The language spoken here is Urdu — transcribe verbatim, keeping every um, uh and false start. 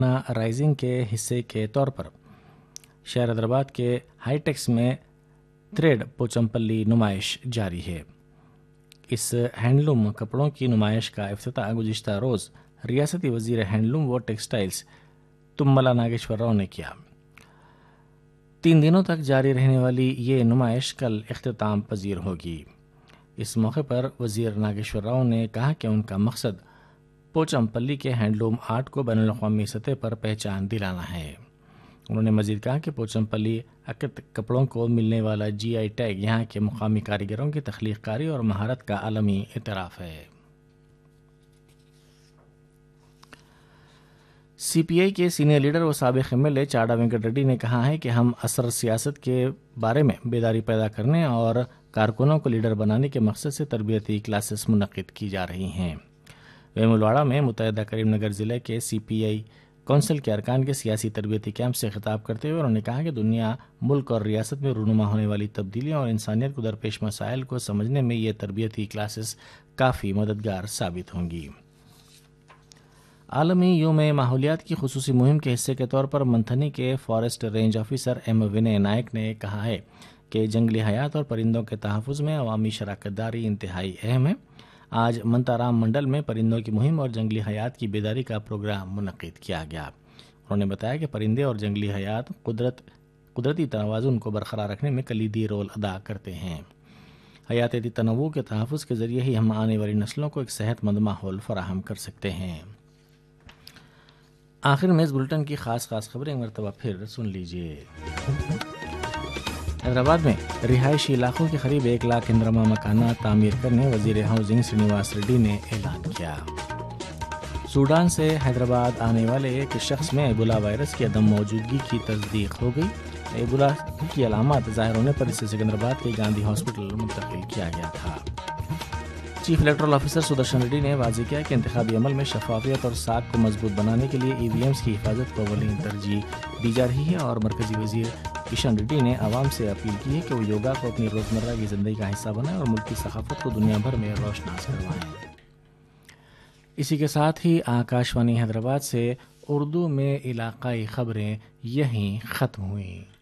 رائزنگ کے حصے کے طور پر شہر حیدرآباد کے ہائی ٹیکس میں تھریڈ پوچمپلی نمائش جاری ہے۔ اس ہینڈلوم کپڑوں کی نمائش کا افتتاح گزشتہ روز ریاستی وزیر ہینڈلوم و ٹیکسٹائلز تملا ناگیشور راؤ نے کیا۔ تین دنوں تک جاری رہنے والی یہ نمائش کل اختتام پذیر ہوگی۔ اس موقع پر وزیر ناگیشور راؤ نے کہا کہ ان کا مقصد پوچمپلی کے ہینڈلوم آرٹ کو بین الاقوامی سطح پر پہچان دلانا ہے۔ انہوں نے مزید کہا کہ پوچمپلی اکت کپڑوں کو ملنے والا جی آئی ٹیگ یہاں کے مقامی کاریگروں کی تخلیق کاری اور مہارت کا عالمی اعتراف ہے۔ سی پی آئی کے سینئر لیڈر و سابق M L A Chada Venkat Reddy نے کہا ہے کہ ہم اثر سیاست کے بارے میں بیداری پیدا کرنے اور کارکنوں کو لیڈر بنانے کے مقصد سے تربیتی کلاسز منعقد کی جا رہی ہیں۔ ویمولواڑہ میں متحدہ کریم نگر ضلع کے سی پی آئی کونسل کے ارکان کے سیاسی تربیتی کیمپ سے خطاب کرتے ہوئے انہوں نے کہا کہ دنیا، ملک اور ریاست میں رونما ہونے والی تبدیلیوں اور انسانیت کو درپیش مسائل کو سمجھنے میں یہ تربیتی کلاسز کافی مددگار ثابت ہوں گی۔ عالمی یوم ماحولیات کی خصوصی مہم کے حصے کے طور پر منتھنی کے فارسٹ رینج آفیسر ایم ونے نائک نے کہا ہے کہ جنگلی حیات اور پرندوں کے تحفظ میں عوامی شراکت داری انتہائی اہم ہے۔ آج منتارام منڈل میں پرندوں کی مہم اور جنگلی حیات کی بیداری کا پروگرام منعقد کیا گیا۔ انہوں نے بتایا کہ پرندے اور جنگلی حیات قدرت قدرتی توازن کو برقرار رکھنے میں کلیدی رول ادا کرتے ہیں۔ حیاتیاتی تنوع کے تحفظ کے ذریعے ہی ہم آنے والی نسلوں کو ایک صحت مند ماحول فراہم کر سکتے ہیں۔ آخر میں اس بلٹن کی خاص خاص خبریں ایک مرتبہ پھر سن لیجیے۔ حیدرآباد میں رہائشی علاقوں کے قریب ایک لاکھ اندرما مکانات تعمیر کرنے وزیر ہاؤسنگ سرینیواس ریڈی نے اعلان کیا۔ سوڈان سے حیدرآباد آنے والے ایک شخص میں ایبولا وائرس کی عدم موجودگی کی تصدیق ہو گئی۔ ایبولا کی علامات ظاہر ہونے پر اسے سکندرآباد کے گاندھی ہاسپٹل منتقل کیا گیا تھا۔ Chief electoral officer Sudarshan ready نے واضح کیا کہ انتخابی عمل میں شفافیت اور ساکھ کو مضبوط بنانے کے لیے ای وی ایمز کی حفاظت کو اولین ترجیح دی جا رہی ہے، اور مرکزی وزیر کشن ریڈی نے عوام سے اپیل کی ہے کہ وہ یوگا کو اپنی روزمرہ کی زندگی کا حصہ بنائیں اور ملکی ثقافت کو دنیا بھر میں روشناس کروائیں۔ اسی کے ساتھ ہی آکاشوانی حیدرآباد سے اردو میں علاقائی خبریں یہیں ختم ہوئیں۔